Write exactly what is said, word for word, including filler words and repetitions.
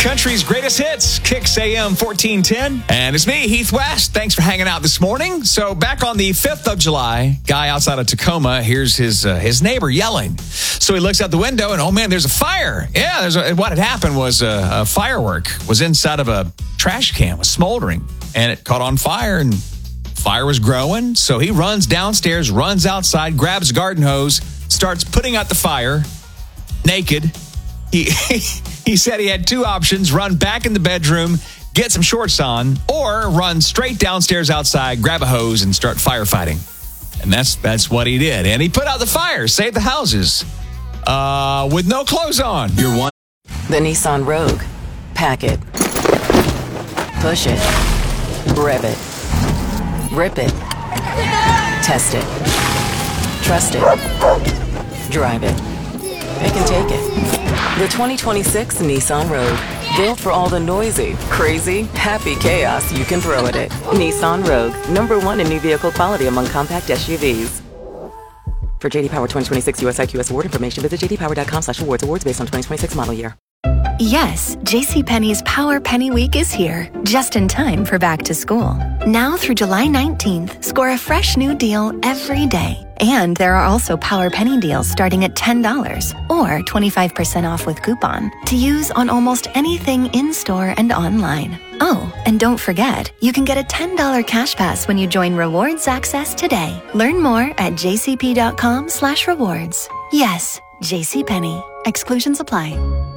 country's greatest hits, Kicks A M fourteen ten. And it's me, Heath West. Thanks for hanging out this morning. So back on the fifth of July, guy outside of Tacoma hears his uh, his neighbor yelling. So he looks out the window and, oh man, there's a fire. Yeah, there's a, what had happened was a, a firework was inside of a trash can, was smoldering, and it caught on fire and fire was growing. So he runs downstairs, runs outside, grabs a garden hose, starts putting out the fire naked. He he said he had two options: run back in the bedroom, get some shorts on, or run straight downstairs outside, grab a hose, and start firefighting. And that's that's what he did. And he put out the fire, saved the houses, uh, with no clothes on. You're one. The Nissan Rogue. Pack it. Push it. Rev it. Rip it. Test it. Trust it. Drive it. Pick and take it. The twenty twenty-six Nissan Rogue. Built for all the noisy, crazy, happy chaos you can throw at it. Nissan Rogue. Number one in new vehicle quality among compact S U Vs. For J D Power twenty twenty-six U S I Q S award information, visit j d power dot com slash awards. Awards based on twenty twenty-six model year. Yes, JCPenney's Power Penny Week is here, just in time for back to school. Now through July nineteenth, score a fresh new deal every day. And there are also Power Penny deals starting at ten dollars or twenty-five percent off with coupon to use on almost anything in-store and online. Oh, and don't forget, you can get a ten dollars cash pass when you join Rewards Access today. Learn more at j c p dot com slash rewards. Yes, JCPenney. Exclusions apply.